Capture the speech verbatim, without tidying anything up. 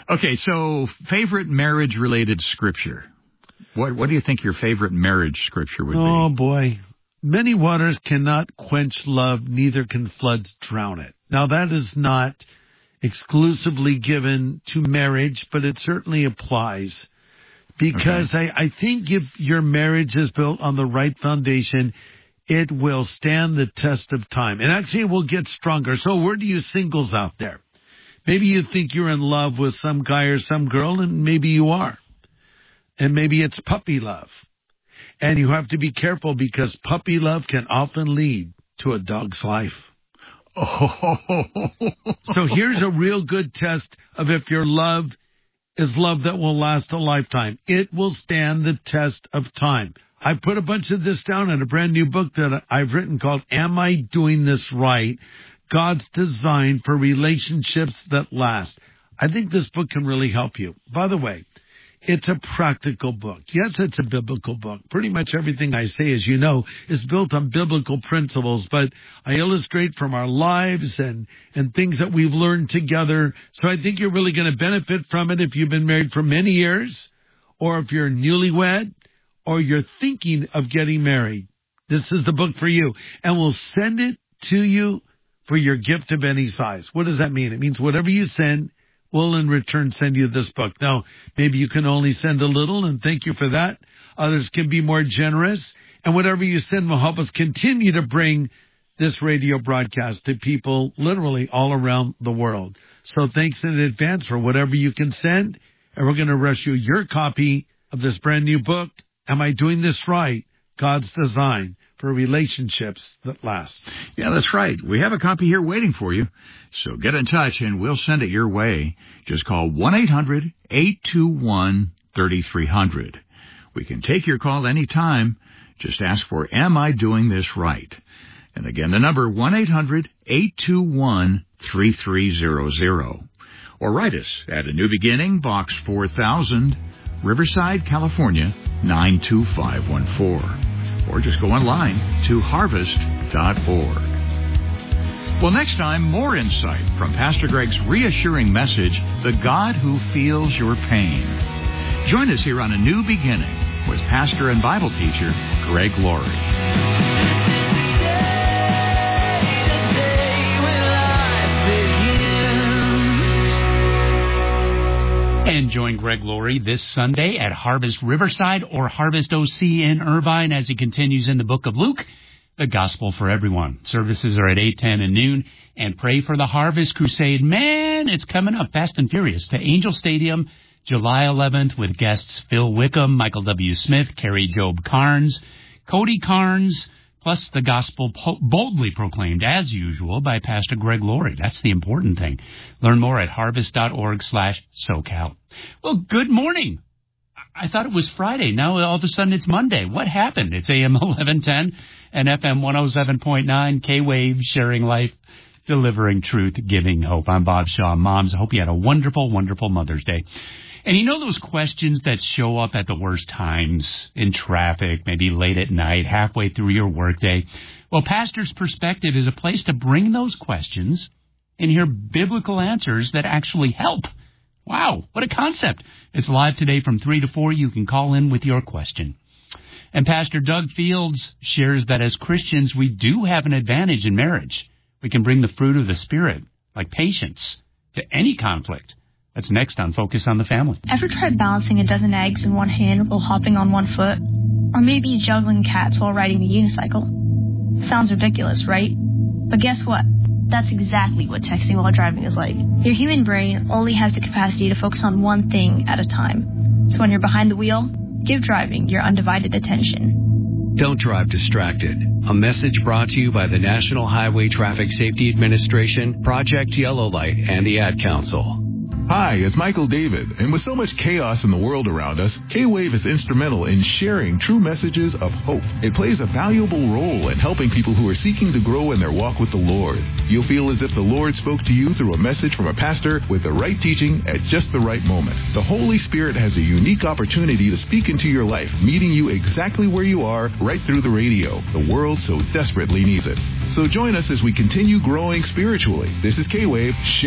Okay, so favorite marriage-related scripture. What What do you think your favorite marriage scripture would be? Oh, boy. Many waters cannot quench love, neither can floods drown it. Now, that is not exclusively given to marriage, but it certainly applies. Because okay. I, I think if your marriage is built on the right foundation, it will stand the test of time. And actually, it will get stronger. So where do you singles out there? Maybe you think you're in love with some guy or some girl, and maybe you are. And maybe it's puppy love. And you have to be careful because puppy love can often lead to a dog's life. Oh. So here's a real good test of if your love is love that will last a lifetime. It will stand the test of time. I put a bunch of this down in a brand new book that I've written called Am I Doing This Right? God's Design for Relationships That Last. I think this book can really help you. By the way, it's a practical book. Yes, it's a biblical book. Pretty much everything I say, as you know, is built on biblical principles, but I illustrate from our lives and, and things that we've learned together. So I think you're really going to benefit from it if you've been married for many years, or if you're newlywed, or you're thinking of getting married. This is the book for you. And we'll send it to you for your gift of any size. What does that mean? It means whatever you send, we'll in return send you this book. Now, maybe you can only send a little, and thank you for that. Others can be more generous. And whatever you send will help us continue to bring this radio broadcast to people literally all around the world. So thanks in advance for whatever you can send. And we're going to rush you your copy of this brand new book, Am I Doing This Right? God's Design for Relationships That Last. Yeah, that's right. We have a copy here waiting for you. So get in touch and we'll send it your way. Just call one eight hundred eight two one three three zero zero. We can take your call anytime. Just ask for Am I Doing This Right? And again, the number one eight hundred eight two one three three zero zero. Or write us at A New Beginning, Box four thousand, Riverside, California, nine two five one four. Or just go online to harvest dot org. Well, next time, more insight from Pastor Greg's reassuring message, The God Who Feels Your Pain. Join us here on A New Beginning with pastor and Bible teacher Greg Laurie. And join Greg Laurie this Sunday at Harvest Riverside or Harvest O C in Irvine as he continues in the book of Luke, the Gospel for Everyone. Services are at eight, ten, and noon. And pray for the Harvest Crusade. Man, it's coming up fast and furious to Angel Stadium, July eleventh, with guests Phil Wickham, Michael W. Smith, Carrie Job Carnes, Cody Carnes, plus the gospel po- boldly proclaimed, as usual, by Pastor Greg Laurie. That's the important thing. Learn more at harvest dot org slash SoCal. Well, good morning. I thought it was Friday. Now all of a sudden it's Monday. What happened? It's A M eleven ten and F M one oh seven point nine, K-Wave, sharing life, delivering truth, giving hope. I'm Bob Shaw. Moms, I hope you had a wonderful, wonderful Mother's Day. And you know those questions that show up at the worst times, in traffic, maybe late at night, halfway through your workday? Well, Pastor's Perspective is a place to bring those questions and hear biblical answers that actually help. Wow, what a concept. It's live today from three to four. You can call in with your question. And Pastor Doug Fields shares that as Christians, we do have an advantage in marriage. We can bring the fruit of the Spirit, like patience, to any conflict. That's next on Focus on the Family. Ever tried balancing a dozen eggs in one hand while hopping on one foot? Or maybe juggling cats while riding a unicycle? Sounds ridiculous, right? But guess what? That's exactly what texting while driving is like. Your human brain only has the capacity to focus on one thing at a time. So when you're behind the wheel, give driving your undivided attention. Don't drive distracted. A message brought to you by the National Highway Traffic Safety Administration, Project Yellow Light, and the Ad Council. Hi, it's Michael David, and with so much chaos in the world around us, K-Wave is instrumental in sharing true messages of hope. It plays a valuable role in helping people who are seeking to grow in their walk with the Lord. You'll feel as if the Lord spoke to you through a message from a pastor with the right teaching at just the right moment. The Holy Spirit has a unique opportunity to speak into your life, meeting you exactly where you are, right through the radio. The world so desperately needs it. So join us as we continue growing spiritually. This is K-Wave.